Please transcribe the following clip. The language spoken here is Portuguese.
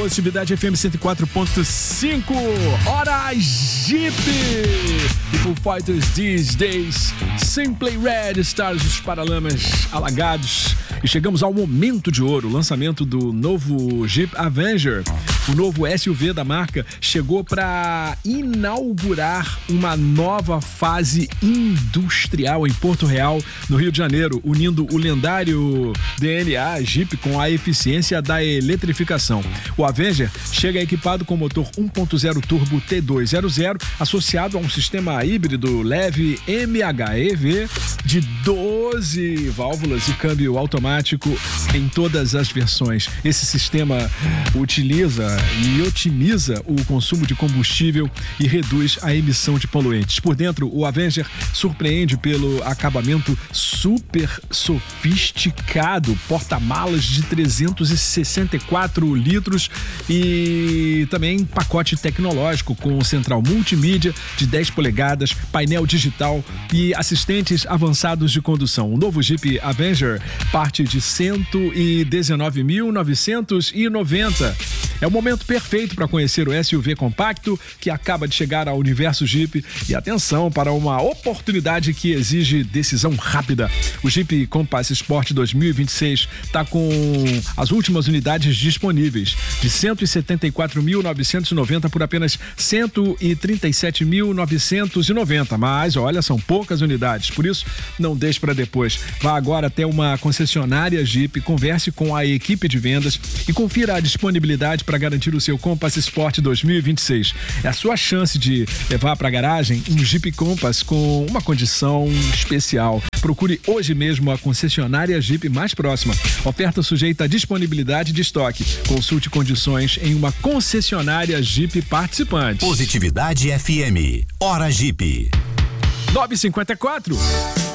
Positividade FM 104.5. Hora Jeep. E Foo Fighters These Days. Simply Red Stars, os Paralamas alagados. E chegamos ao momento de ouro, o lançamento do novo Jeep Avenger. O novo SUV da marca chegou para inaugurar uma nova fase industrial em Porto Real, no Rio de Janeiro, unindo o lendário DNA Jeep com a eficiência da eletrificação. O Avenger chega equipado com motor 1.0 turbo T200, associado a um sistema híbrido leve MHEV de 12 válvulas e câmbio automático em todas as versões. Esse sistema utiliza e otimiza o consumo de combustível e reduz a emissão de poluentes. Por dentro, o Avenger surpreende pelo acabamento super sofisticado, porta-malas de 364 litros e também pacote tecnológico com central multimídia de 10 polegadas, painel digital e assistentes avançados de condução. O novo Jeep Avenger parte de 119.990. É o momento perfeito para conhecer o SUV compacto que acaba de chegar ao universo Jeep. E atenção para uma oportunidade que exige decisão rápida. O Jeep Compass Sport 2026 está com as últimas unidades disponíveis, de 174.990 por apenas 137.990. Mas olha, são poucas unidades, por isso não deixe para depois. Vá agora até uma concessionária Jeep, converse com a equipe de vendas e confira a disponibilidade para garantir o seu Compass Sport 2026. É a sua chance de levar para a garagem um Jeep Compass com uma condição especial. Procure hoje mesmo a concessionária Jeep mais próxima. Oferta sujeita à disponibilidade de estoque. Consulte condições em uma concessionária Jeep participante. Positividade FM. Hora Jeep. 9h54.